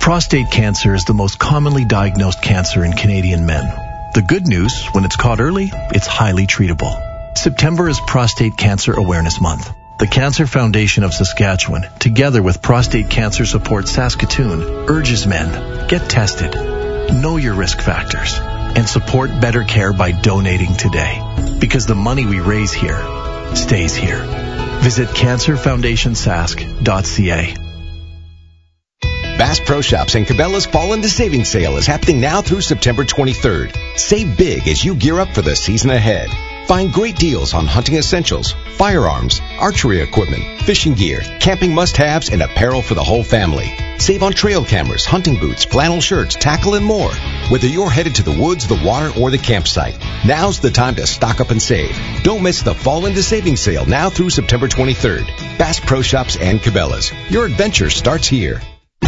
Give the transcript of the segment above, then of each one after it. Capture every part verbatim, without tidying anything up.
Prostate cancer is the most commonly diagnosed cancer in Canadian men. The good news, when it's caught early, it's highly treatable. September is Prostate Cancer Awareness Month. The Cancer Foundation of Saskatchewan, together with Prostate Cancer Support Saskatoon, urges men, get tested, know your risk factors, and support better care by donating today. Because the money we raise here stays here. Visit cancer foundation sask dot c a. Bass Pro Shops and Cabela's Fall into Savings Sale is happening now through September twenty-third. Save big as you gear up for the season ahead. Find great deals on hunting essentials, firearms, archery equipment, fishing gear, camping must-haves, and apparel for the whole family. Save on trail cameras, hunting boots, flannel shirts, tackle, and more. Whether you're headed to the woods, the water, or the campsite, now's the time to stock up and save. Don't miss the Fall into Savings Sale now through September twenty-third. Bass Pro Shops and Cabela's. Your adventure starts here.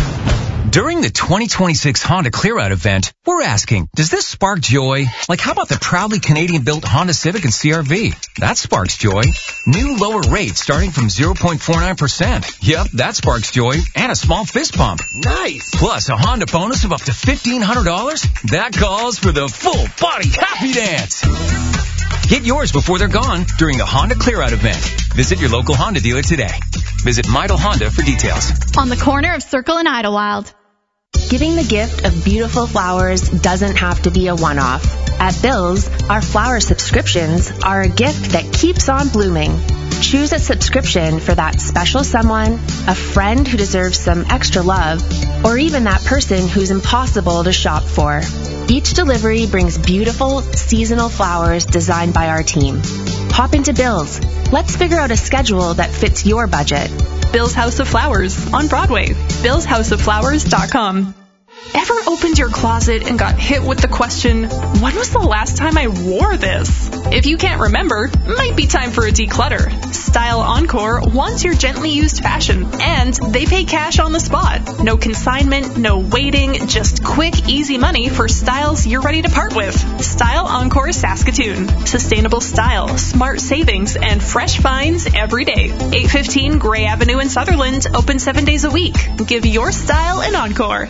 During the twenty twenty-six Honda Clear-Out event, we're asking, does this spark joy? Like, how about the proudly Canadian-built Honda Civic and C R V? That sparks joy. New lower rates starting from zero point four nine percent. Yep, that sparks joy. And a small fist pump. Nice! Plus a Honda bonus of up to fifteen hundred dollars. That calls for the full-body happy dance. Get yours before they're gone during the Honda Clear-Out event. Visit your local Honda dealer today. Visit Midel Honda for details. On the corner of Circle and Idlewild. Giving the gift of beautiful flowers doesn't have to be a one-off. At Bill's, our flower subscriptions are a gift that keeps on blooming. Choose a subscription for that special someone, a friend who deserves some extra love, or even that person who's impossible to shop for. Each delivery brings beautiful, seasonal flowers designed by our team. Hop into Bill's. Let's figure out a schedule that fits your budget. Bill's House of Flowers on Broadway. bills house of flowers dot com. Ever opened your closet and got hit with the question, when was the last time I wore this? If you can't remember, might be time for a declutter. Style Encore wants your gently used fashion, and they pay cash on the spot. No consignment, no waiting, just quick, easy money for styles you're ready to part with. Style Encore Saskatoon. Sustainable style, smart savings, and fresh finds every day. eight fifteen Gray Avenue in Sutherland, open seven days a week. Give your style an encore.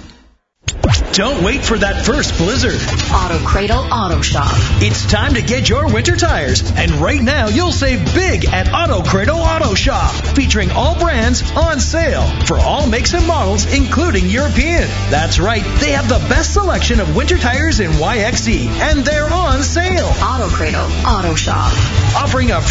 Don't wait for that first blizzard. Auto Cradle Auto Shop. It's time to get your winter tires. And right now, you'll save big at Auto Cradle Auto Shop. Featuring all brands on sale for all makes and models, including European. That's right. They have the best selection of winter tires in Y X E. And they're on sale. Auto Cradle Auto Shop. Offering a